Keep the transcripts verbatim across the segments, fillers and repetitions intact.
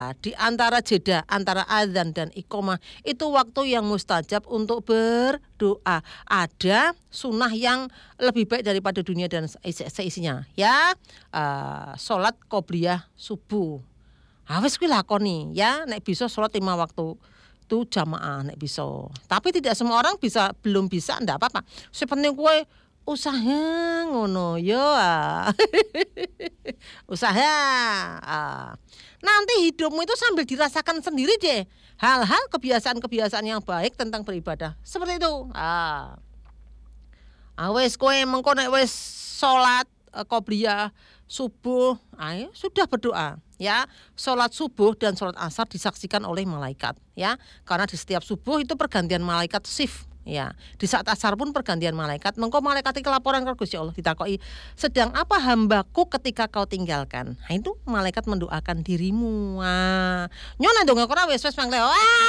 Di antara jeda antara azan dan iqomah itu waktu yang mustajab untuk berdoa. Ada sunnah yang lebih baik daripada dunia dan seisinya, ya. Uh, sholat qobliyah subuh. Wis kuwi lakoni, ya. Nek bisa sholat lima waktu itu jamaah nek bisa. Tapi tidak semua orang bisa, belum bisa ndak apa-apa. Sepenting kowe usaha ngono ya. Usaha. Uh. Nanti hidupmu itu sambil dirasakan sendiri deh hal-hal kebiasaan-kebiasaan yang baik tentang beribadah. Seperti itu. Ah. Awes kowe mengko nek wis salat uh, qobliyah subuh, ayo sudah berdoa, ya. Salat subuh dan salat asar disaksikan oleh malaikat, ya. Karena di setiap subuh itu pergantian malaikat shift. Ya, di saat asar pun pergantian malaikat. Mengko malaikat iki laporan ke Gusti Allah, ditakoki, "Sedang apa hambaku ketika kau tinggalkan?" Nah, itu malaikat mendoakan dirimu. Wah, nyona ndonga ora wis wis mangle.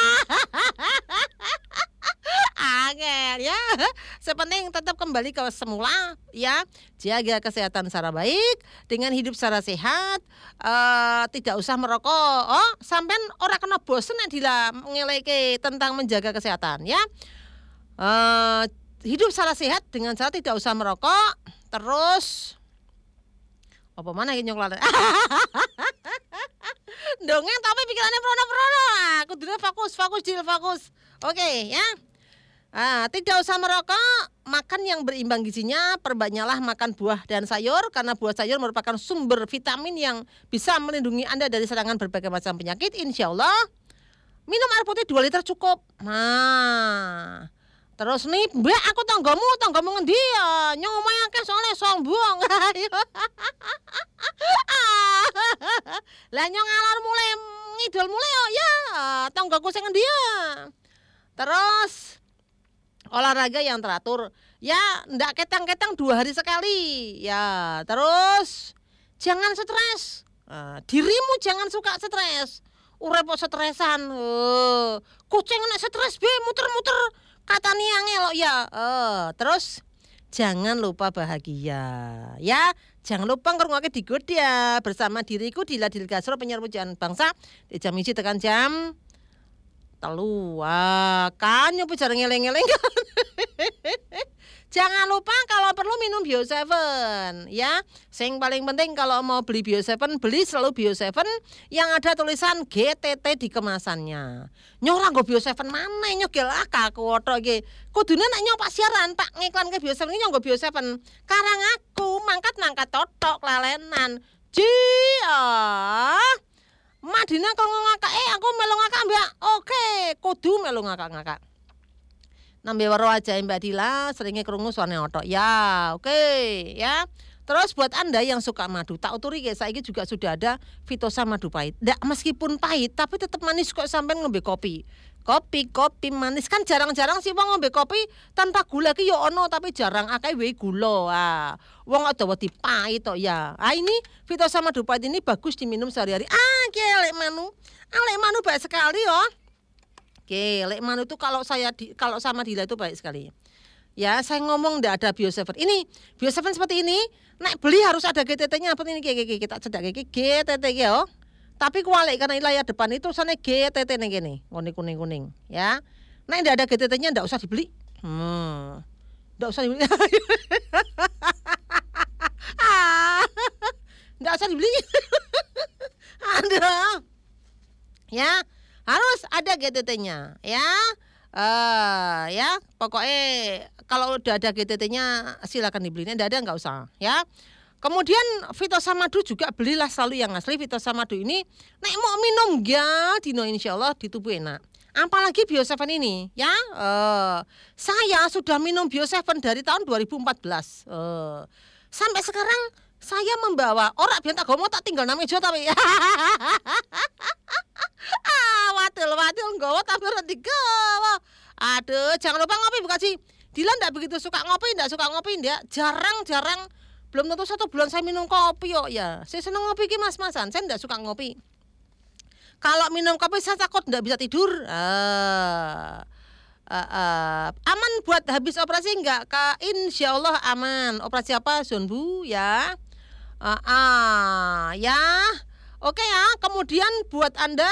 Angel, ya. Sepenting tetap kembali ke semula, ya. Jaga kesehatan secara baik, dengan hidup secara sehat, uh, tidak usah merokok. Oh, sampean ora kena bosen nek dila ngeleke tentang menjaga kesehatan, ya. Uh, hidup secara sehat dengan cara tidak usah merokok, terus apa mana iki nyoklat. Dongeng tapi pikirannya prono-prono. Aku dulu fokus, fokus dil fokus. Oke, okay, ya. Ah, tidak usah merokok, makan yang berimbang gizinya, perbanyaklah makan buah dan sayur karena buah sayur merupakan sumber vitamin yang bisa melindungi Anda dari serangan berbagai macam penyakit. Insya Allah. Minum air putih dua liter cukup. Nah, terus nih, mbak aku tanggamu, tanggamu ngendi ya? Nyong omah akeh soalnya sombong. Lah nyong ngalor mulai ngidul mulai ya, tanggaku sing ngendi ya? Terus olahraga yang teratur, ya ndak ketang-ketang dua hari sekali, ya. Terus jangan stres, uh, dirimu jangan suka stres. Urip kok stresan, uh, kucing nek stres be muter-muter. Kata nih angel ya. Uh, terus jangan lupa bahagia, ya. Jangan lupa ngrungokke digoda bersama diriku di Ladil Gasro penyiar pujaan bangsa di jam isi tekan jam telu. Wah, kan nyoba jarang ngeleng-ngeleng kan. Jangan lupa kalau perlu minum Bio tujuh, ya. Sing paling penting kalau mau beli Bio tujuh, beli selalu Bio tujuh yang ada tulisan G T T di kemasannya. Nyora nggo Bio tujuh mana nyogel aku otok iki. Kudune nek nyok Pak siaran, Pak ngiklan ke Bio tujuh iki nyok Bio tujuh. Karang aku mangkat nangkat totok lalenan. Ji ah. Madina kalau ngakak, eh aku melu ngakak mbak. Oke, kudu melu ngakak-ngakak. Nambe waro aja Mbak Dila, seringnya krungu suarane otok. Ya, oke, okay, ya. Terus buat Anda yang suka madu, tak uturi guys, saiki juga sudah ada Vitosa madu pahit. Ndak meskipun pahit, tapi tetap manis kok sampai ngombe kopi. Kopi, kopi manis kan jarang-jarang sih wong ngombe kopi tanpa gula ki yo ono, tapi jarang akeh wae gula. Ah, wong ada wedi pahit tok ya. Ah ini Vitosa madu pahit ini bagus diminum sehari-hari. Ah, kelek manu. Alek manu baik sekali yo. Oke, lek manu itu kalau saya di, kalau sama Dila itu baik sekali. Ya, saya ngomong ndak ada Bio tujuh. Ini Bio tujuh seperti ini, nek beli harus ada G T T-nya apa ini kita cedak iki G T T ya. Tapi kualik karena layar depan itu sana G T T ning kene, kuning-kuning, ya. Nek ndak ada G T T-nya ndak usah dibeli. Hmm. Ndak usah dibeli. Ndak usah dibeli. Ada. Ya. Harus ada G T T-nya, ya. Uh, ya, pokoknya kalau udah ada G T T-nya silakan dibeli. Ndak ada nggak usah, ya. Kemudian Vitosa madu juga belilah selalu yang asli. Vitosa madu ini nek mau minum ya dino insyaallah di tubuh enak. Apalagi Bio tujuh ini, ya. Uh, saya sudah minum Bio tujuh dari tahun dua ribu empat belas. Uh, sampai sekarang saya membawa ora biar tak gomo tak tinggal namanya jo tapi. Ah, wadil-wadil nggawa tapi ora digawa. Aduh, jangan lupa ngopi bukan sih. Dila ndak begitu suka ngopi, ndak suka ngopi ndak. Jarang-jarang, belum tentu satu bulan saya minum kopi yo ya. Saya seneng ngopi ki mas-masan, saya ndak suka ngopi. Kalau minum kopi saya takut ndak bisa tidur. Ah. Uh, uh, aman buat habis operasi enggak? Kak, insya Allah aman. Operasi apa, Zonbu ya? Uh, uh, ya. Oke ya, kemudian buat Anda